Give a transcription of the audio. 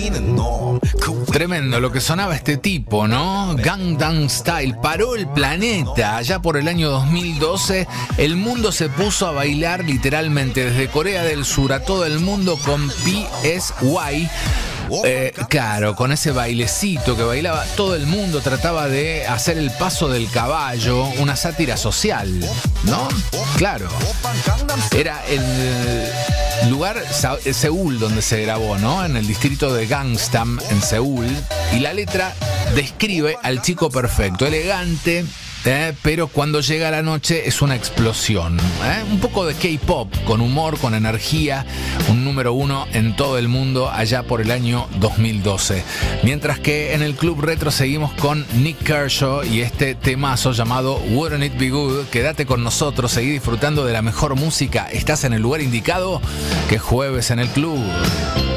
Tremendo lo que sonaba este tipo, ¿no? Gangnam Style paró el planeta. Allá por el año 2012, el mundo se puso a bailar literalmente desde Corea del Sur a todo el mundo con PSY. Claro, con ese bailecito que bailaba todo el mundo, trataba de hacer el paso del caballo, una sátira social, ¿no? Claro. Era el lugar, Seúl, donde se grabó, ¿no? En el distrito de Gangnam, en Seúl. Y la letra describe al chico perfecto, elegante, pero cuando llega la noche es una explosión. Un poco de K-pop, con humor, con energía, un número 1 en todo el mundo allá por el año 2012. Mientras que en el Club Retro seguimos con Nik Kershaw y este temazo llamado Wouldn't It Be Good. Quédate con nosotros, seguí disfrutando de la mejor música. Estás en el lugar indicado, que es Jueves en el Club.